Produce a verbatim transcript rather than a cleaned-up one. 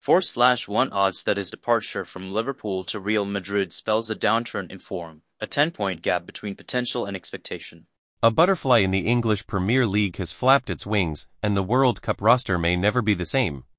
four slash one odds that his departure from Liverpool to Real Madrid spells a downturn in form, a ten-point gap between potential and expectation. A butterfly in the English Premier League has flapped its wings, and the World Cup roster may never be the same.